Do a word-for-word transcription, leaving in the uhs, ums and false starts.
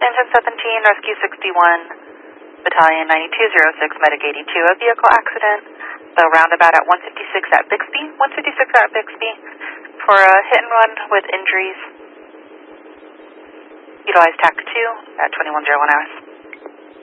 Engine seventeen, Rescue sixty-one, Battalion ninety-two oh six, Medic eighty-two, a vehicle accident. The roundabout at one fifty-six at Bixby, one fifty-six at Bixby, for a hit and run with injuries. Utilize T A C two at twenty-one oh one hours.